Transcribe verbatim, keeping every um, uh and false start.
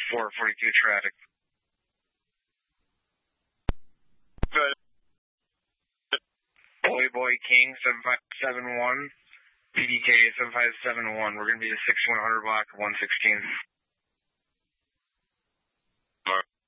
four forty-two traffic. Good. Boy Boy King, seven five seven one. P D K, seven five seven one. We're going to be the sixty-one hundred block of one sixteen. All right.